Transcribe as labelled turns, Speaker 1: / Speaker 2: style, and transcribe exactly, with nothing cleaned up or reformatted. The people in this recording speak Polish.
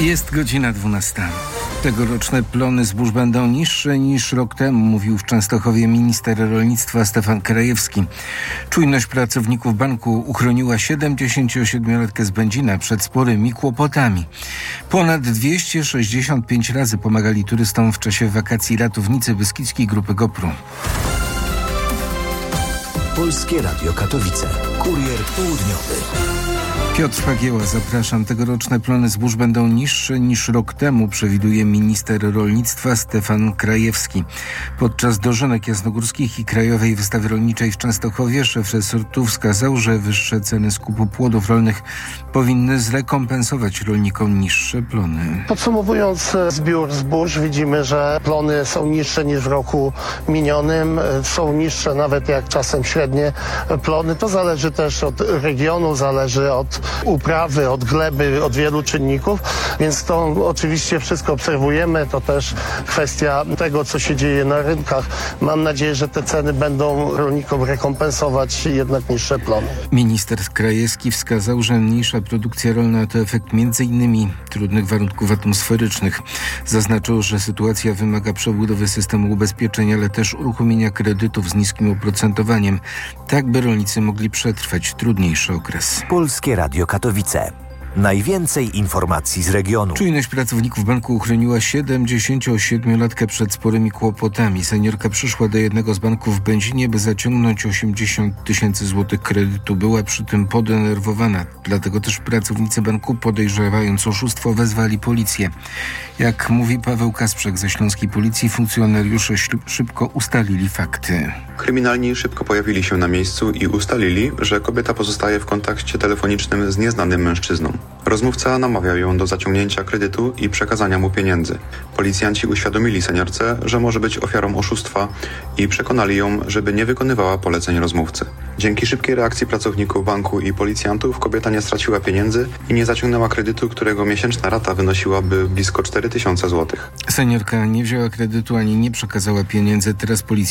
Speaker 1: Jest godzina dwunasta. Tegoroczne plony zbóż będą niższe niż rok temu, mówił w Częstochowie minister rolnictwa Stefan Krajewski. Czujność pracowników banku uchroniła siedemdziesięciosiedmiolatkę z Będzina przed sporymi kłopotami. Ponad dwieście sześćdziesiąt pięć razy pomagali turystom w czasie wakacji ratownicy Beskidzkiej Grupy GoPro.
Speaker 2: Polskie Radio Katowice. Kurier południowy.
Speaker 1: Piotr Fagieła, zapraszam. Tegoroczne plony zbóż będą niższe niż rok temu, przewiduje minister rolnictwa Stefan Krajewski. Podczas dożynek jasnogórskich i Krajowej Wystawy Rolniczej w Częstochowie szef resortu wskazał, że wyższe ceny skupu płodów rolnych powinny zrekompensować rolnikom niższe plony.
Speaker 3: Podsumowując zbiór zbóż, widzimy, że plony są niższe niż w roku minionym. Są niższe nawet jak czasem średnie plony. To zależy też od regionu, zależy od uprawy, od gleby, od wielu czynników, więc to oczywiście wszystko obserwujemy. To też kwestia tego, co się dzieje na rynkach. Mam nadzieję, że te ceny będą rolnikom rekompensować jednak niższe plony.
Speaker 1: Minister Krajewski wskazał, że mniejsza produkcja rolna to efekt między innymi trudnych warunków atmosferycznych. Zaznaczył, że sytuacja wymaga przebudowy systemu ubezpieczeń, ale też uruchomienia kredytów z niskim oprocentowaniem, tak by rolnicy mogli przetrwać trudniejszy okres.
Speaker 2: Polskie Radio Katowice. Najwięcej informacji z regionu.
Speaker 1: Czujność pracowników banku uchroniła siedemdziesięciosiedmiolatkę przed sporymi kłopotami. Seniorka przyszła do jednego z banków w Będzinie, by zaciągnąć osiemdziesiąt tysięcy złotych kredytu. Była przy tym podenerwowana. Dlatego też pracownicy banku, podejrzewając oszustwo, wezwali policję. Jak mówi Paweł Kasprzak ze Śląskiej Policji, funkcjonariusze szybko ustalili fakty.
Speaker 4: Kryminalni szybko pojawili się na miejscu i ustalili, że kobieta pozostaje w kontakcie telefonicznym z nieznanym mężczyzną. Rozmówca namawiał ją do zaciągnięcia kredytu i przekazania mu pieniędzy. Policjanci uświadomili seniorce, że może być ofiarą oszustwa i przekonali ją, żeby nie wykonywała poleceń rozmówcy. Dzięki szybkiej reakcji pracowników banku i policjantów kobieta nie straciła pieniędzy i nie zaciągnęła kredytu, którego miesięczna rata wynosiłaby blisko cztery tysiące złotych.
Speaker 1: Seniorka nie wzięła kredytu ani nie przekazała pieniędzy. Teraz policja